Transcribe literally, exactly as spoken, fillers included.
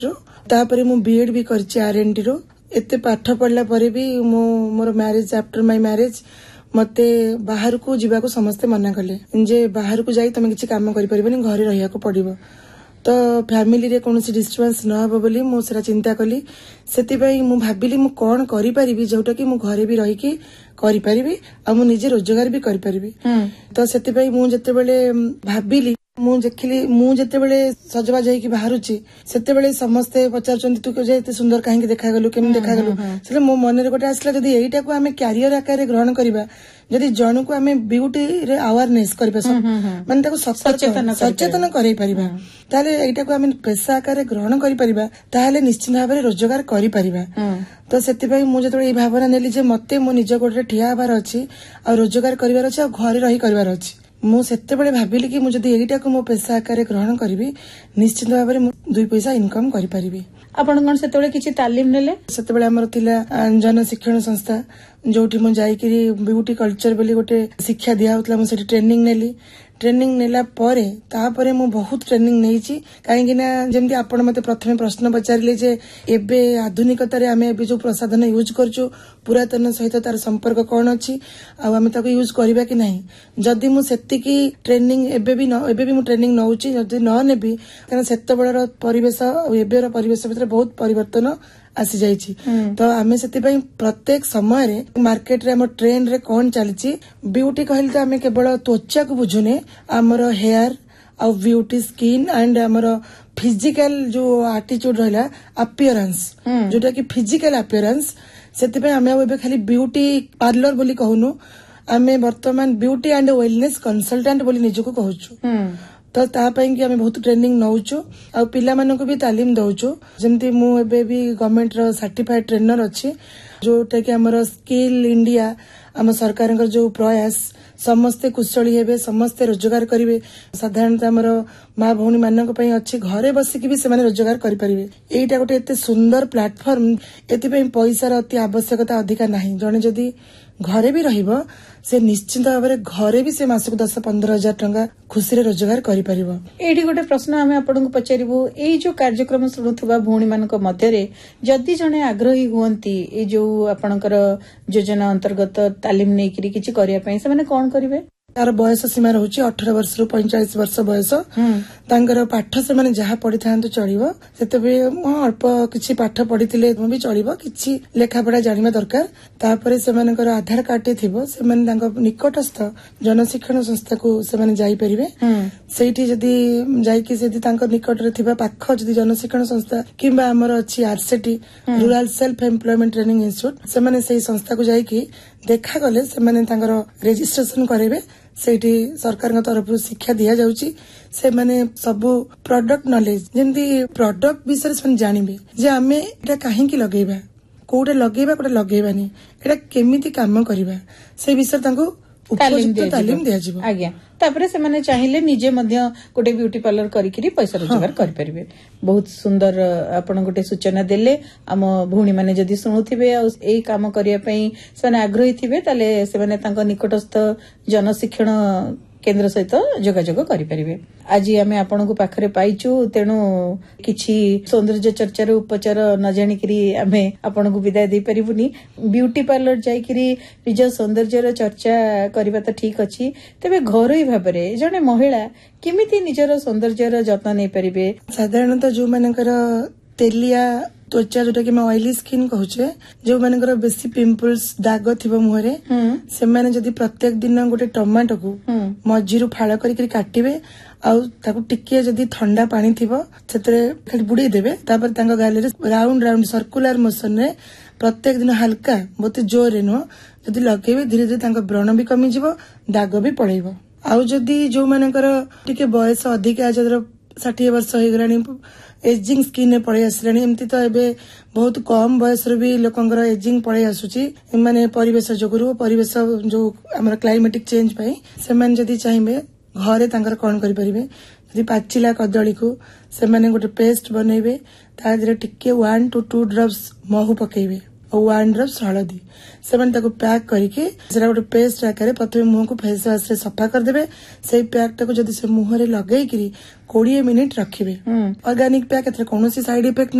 तापरे मु बीएड भी करछि आरएनटी रो एते पाठ पढ़ला परे भी मो मोर मैरिज आफ्टर माय मैरिज मते बाहर को जीवा को समस्ते मना कले जे बाहर को जाई तमे किछि काम करि परिबनी घरे रहिया को पड़िबो तो फैमिली रे कोनोसी डिस्टर्बेंस न हबो बोली मु सेरा चिंता कली सेति पई मु भाबिली मु कोन करि परिबी जोटा कि मु घरे भी रही की करि परिबी आ मु निजे रोजगार भी करि परिबी तो सेति पई मु जते बेले भाबिली मु देखिली मु जते बेले सजबाज होई की बाहरुची सेते बेले समस्ते पचारचंती तू जे एते सुंदर काहे देखा गलु केम देखा गलु सेले मो मन रे गोटे आसला जदी एईटा को हमें कैरियर आकार ग्रहण करिबा जदि जन को हमें ब्यूटी रे अवेयरनेस करिबा माने ताको सचेतन सचेतन करै परिबा ताले एईटा को हमें पेशा आकार ग्रहण करि परिबा ताले निश्चित भाव रे रोजगार करि परिबा तो सेति पई मु जते ए भावना नेली जे मते मो निज गोटे ठिया हबार अछि आ रोजगार करिवार अछि आ घरे रही करिवार अछि मु सेते बेले भाबिली कि मु जदि एईटा को मो पेशा आकार ग्रहण करिवि निश्चित भाव रे दुई पैसा इनकम करि परिबि। आपण कोन सेते बेले किछि तालीम नेले सेते बेले हमर थिला जन शिक्षण संस्था जोठी मु जाई कि ब्यूटी कल्चर बोली गोटे शिक्षा दिया होतला मु सेठी ट्रेनिंग नेली ट्रेनिंग नेला परे तापरे मु बहुत ट्रेनिंग नेइची काहे कि ना जेमति आपण मते प्रथमे प्रश्न पचारिले जे एबे आधुनिकता रे हमें एबे जो प्रसाधन यूज करछु पुरातन सहित तार संपर्क कोन अछि आ हमें ताको यूज करबा कि नहीं जदी मु सेति की ट्रेनिंग एबे भी न एबे भी मु ट्रेनिंग नउची जदी न नेबी कारण सेते बेलर परिवेश एबेर परिवेश भितर बहुत परिवर्तन आसी जाइछि तो आमे सेति पई प्रत्येक समय रे मार्केट रे हम ट्रेंड रे कोन चलछि ब्यूटी कहल त आमे केवल त्वचा को बुझुने हमर hair uh beauty skin and हमर फिजिकल जो एटीट्यूड रहला अपीयरेंस जोटा कि फिजिकल अपीयरेंस सेति पई आमे एबे खाली ब्यूटी पार्लर बोली कहउनु आमे वर्तमान ब्यूटी एंड वेलनेस कंसल्टेंट बोली निजको कहउछु तो ता पई कि हमें बहुत ट्रेनिंग नउछु आ पिला मानको को भी तालीम दउछु जेमति मु एबे भी गवर्नमेंट रो सर्टिफाइड ट्रेनर अछि जोटा कि हमर स्किल इंडिया हम सरकार जो प्रयास समस्ते कुशली हेबे समस्ते रोजगार करिवे साधारणतः हमर माँ भौणी मानक पई अछि घरे बसी कि भी से माने रोजगार करि परिवे एटा गोटे एते सुंदर प्लेटफॉर्म एति पई पैसा र अति आवश्यकता अधिका नाही जने जदी घरे भी रहिबो से निश्चित भाव में घरे भी से मासक दस पंद्रह हजार टंका खुशी रे रोजगार करि परिबो। एठी गोटे प्रश्न हमें आपन को पचारिबो एई जो कार्यक्रम सुनुथबा भौणी मानक मध्य रे जदी जने आग्रही हुअंती ए जो आपनकर योजना अंतर्गत तालीम नै करी किछि करिया पई से माने कोन करिवे तार बयस सीमा रहउची अठारह वर्ष रु पैंतालीस वर्ष बयस तांकर पाठ से माने जहा पढि थांतु चलिबो सेते बे अल्प किछि पाठ पढितिले भी चलिबो किछि लेखा पढा जानिबा दरकार तापरे से मानकर आधार कार्ड टे थिबो से माने तांको निकटस्थ जनशिक्षण संस्था को से माने जाई परिबे सेठी जदी जाई कि सेदी तांको निकट रे थिबा पाख जदी जनशिक्षण संस्था किबा हमर अछि RCT rural self employment training institute से माने सेही संस्था को जाई कि देखा गले से माने तांकर रजिस्ट्रेशन करेबे सेठी सरकार का तरफ शिक्षा दिया जाउची से माने सब प्रोडक्ट नॉलेज जेंती प्रोडक्ट विषय से जानिबे जे हमें एटा काहे की लगेबा कोडे लगेबा कोडे लगेबानी एटा केमिति काम करबा से विषय तांको तालीम दिया जिवो आज्ञा तापरे से माने चाहिए निजे मध्य गोटे ब्यूटी पार्लर करिकरी पैसा रोजगार करि परिबे। बहुत सुंदर आपण गोटे सूचना देले हम भौणी माने जदी सुनुथिबे आ एई काम करिया पई सने आग्रही थिबे ताले से माने तांको निकटस्थ जनशिक्षण केन्द्र सहित जोगाजोग करि परिबे। आज आमे आपण को पाखरे पाइचु तेणु किछि सौंदर्य चर्चा रो उपचार न जानि करी आमे आपण को विदाय दे परिबुनी ब्यूटी पार्लर जाई करी निज सौंदर्य रो चर्चा करबा त ठीक अछि तबे घरोई भाबरे जने महिला केमिति निजर सौंदर्य रो जत्न नै परिबे साधारणतः जो मानकर तेलिया त्वचा जोटा कि ऑयली स्किन कहूचे जो मानकर बेसी पिंपल्स दाग थिबो मुहरे से माने जदी प्रत्येक दिन गोटे टमाटो को मझिरु फाळ करी काटिबे आ ताको टिके जदी ठंडा पानी थिबो सेतरे खाली बुडी देबे तापर तांगा गाले राउंड राउंड सर्कुलर मोशन रे प्रत्येक दिन हल्का बहुत जोर रे नो जदी लगेबे धीरे धीरे तांगा व्रण भी कमी जिवो दाग भी पळेइबो आ जदी जो मानकर टिके बयस अधिक आजर षाठी वर्ष हो गलानी एजिंग स्किन पड़े आसलानी एमती तो एबे बहुत कम बयस भी लोकंगर एजिंग पड़े आसुची माने परिवेश जोगुरु परिवेश जो हमर क्लाइमेटिक चेंज पई से माने जदी चाहिबे घरे तांकर कोन करि परिबे जदी पाचिला कदली को से माने गोटे पेस्ट बनेबे ता दिरे टिके one two two drops Mhow पकेबे ଆଉ वन ड्रॉप्स हलदी से पैक करके गोटे पेस्ट आकार प्रथम मुह को फेस वाश रे सफा करदे से पैक टाक जदि से मुहर लगे कोड़े मिनिट रखिए ऑर्गेनिक पैक कौन साइड इफेक्ट